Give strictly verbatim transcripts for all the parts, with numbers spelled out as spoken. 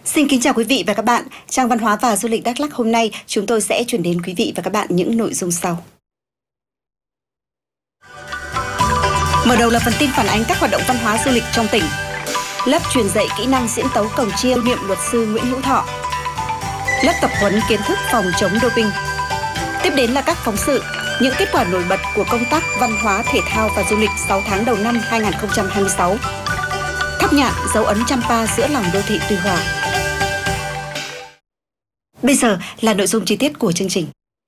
Xin kính chào quý vị và các bạn. Trang Văn hóa và Du lịch Đắk Lắk hôm nay chúng tôi sẽ chuyển đến quý vị và các bạn những nội dung sau. Mở đầu là phần tin phản ánh các hoạt động văn hóa du lịch trong tỉnh. Lớp truyền dạy kỹ năng diễn tấu cồng chiêng lưu niệm luật sư Nguyễn Hữu Thọ. Lớp tập huấn kiến thức phòng chống doping. Tiếp đến là các phóng sự, những kết quả nổi bật của công tác văn hóa, thể thao và du lịch sáu tháng đầu năm hai nghìn không trăm hai mươi sáu. Tháp Nhạn, dấu ấn Champa giữa lòng đô thị Tuy Hòa. Bây giờ là nội dung chi tiết của chương trình.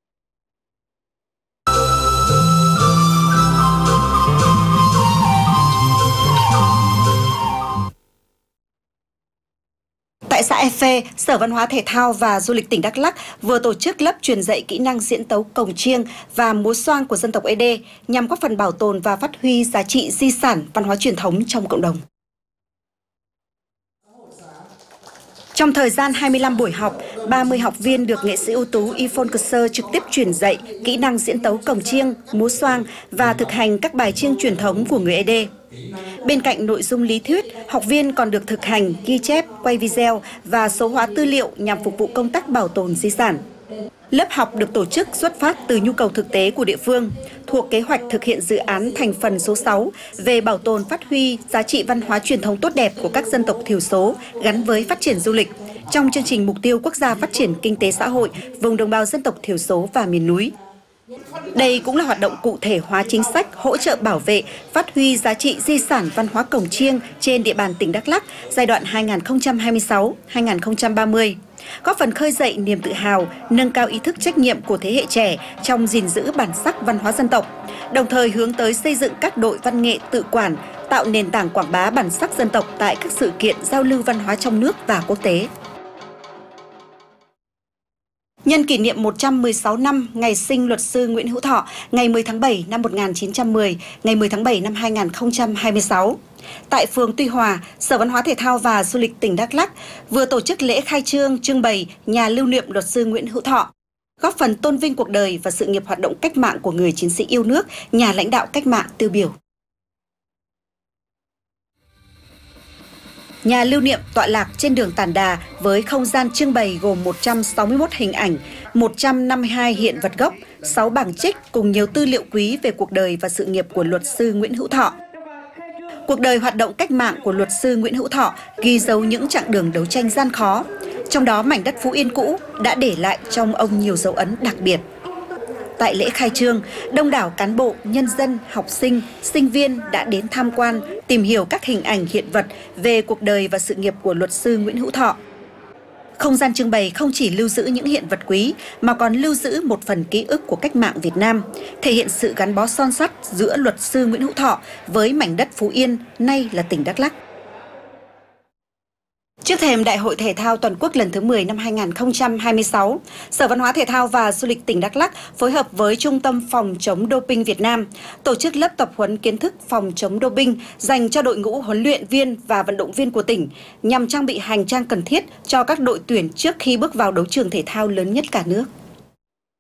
Tại xã E Phê, Sở Văn hóa Thể thao và Du lịch tỉnh Đắk Lắk vừa tổ chức lớp truyền dạy kỹ năng diễn tấu cồng chiêng và múa xoang của dân tộc Ế Đê nhằm góp phần bảo tồn và phát huy giá trị di sản văn hóa truyền thống trong cộng đồng. Trong thời gian hai mươi lăm buổi học, ba mươi học viên được nghệ sĩ ưu tú Yvonne Cơ trực tiếp truyền dạy kỹ năng diễn tấu cồng chiêng, múa xoang và thực hành các bài chiêng truyền thống của người Ế Đê. Bên cạnh nội dung lý thuyết, học viên còn được thực hành, ghi chép, quay video và số hóa tư liệu nhằm phục vụ công tác bảo tồn di sản. Lớp học được tổ chức xuất phát từ nhu cầu thực tế của địa phương, thuộc kế hoạch thực hiện dự án thành phần số sáu về bảo tồn phát huy giá trị văn hóa truyền thống tốt đẹp của các dân tộc thiểu số gắn với phát triển du lịch trong chương trình mục tiêu quốc gia phát triển kinh tế xã hội vùng đồng bào dân tộc thiểu số và miền núi. Đây cũng là hoạt động cụ thể hóa chính sách hỗ trợ bảo vệ, phát huy giá trị di sản văn hóa cồng chiêng trên địa bàn tỉnh Đắk Lắk giai đoạn hai nghìn không trăm hai mươi sáu đến hai nghìn không trăm ba mươi, góp phần khơi dậy niềm tự hào, nâng cao ý thức trách nhiệm của thế hệ trẻ trong gìn giữ bản sắc văn hóa dân tộc, đồng thời hướng tới xây dựng các đội văn nghệ tự quản, tạo nền tảng quảng bá bản sắc dân tộc tại các sự kiện giao lưu văn hóa trong nước và quốc tế. Nhân kỷ niệm một trăm mười sáu năm ngày sinh luật sư Nguyễn Hữu Thọ, ngày mười tháng bảy năm một nghìn chín trăm mười, ngày mười tháng bảy năm hai nghìn không trăm hai mươi sáu, tại phường Tuy Hòa, Sở Văn hóa Thể thao và Du lịch tỉnh Đắk Lắk vừa tổ chức lễ khai trương trưng bày nhà lưu niệm luật sư Nguyễn Hữu Thọ, góp phần tôn vinh cuộc đời và sự nghiệp hoạt động cách mạng của người chiến sĩ yêu nước, nhà lãnh đạo cách mạng tiêu biểu. Nhà lưu niệm tọa lạc trên đường Tản Đà với không gian trưng bày gồm một trăm sáu mươi mốt hình ảnh, một trăm năm mươi hai hiện vật gốc, sáu bảng trích cùng nhiều tư liệu quý về cuộc đời và sự nghiệp của luật sư Nguyễn Hữu Thọ. Cuộc đời hoạt động cách mạng của luật sư Nguyễn Hữu Thọ ghi dấu những chặng đường đấu tranh gian khó, trong đó mảnh đất Phú Yên cũ đã để lại trong ông nhiều dấu ấn đặc biệt. Tại lễ khai trương, đông đảo cán bộ, nhân dân, học sinh, sinh viên đã đến tham quan, tìm hiểu các hình ảnh hiện vật về cuộc đời và sự nghiệp của luật sư Nguyễn Hữu Thọ. Không gian trưng bày không chỉ lưu giữ những hiện vật quý, mà còn lưu giữ một phần ký ức của cách mạng Việt Nam, thể hiện sự gắn bó son sắt giữa luật sư Nguyễn Hữu Thọ với mảnh đất Phú Yên, nay là tỉnh Đắk Lắk. Trước thềm Đại hội Thể thao Toàn quốc lần thứ mười năm hai nghìn không trăm hai mươi sáu, Sở Văn hóa Thể thao và Du lịch tỉnh Đắk Lắk phối hợp với Trung tâm Phòng chống doping Việt Nam tổ chức lớp tập huấn kiến thức phòng chống doping dành cho đội ngũ huấn luyện viên và vận động viên của tỉnh nhằm trang bị hành trang cần thiết cho các đội tuyển trước khi bước vào đấu trường thể thao lớn nhất cả nước.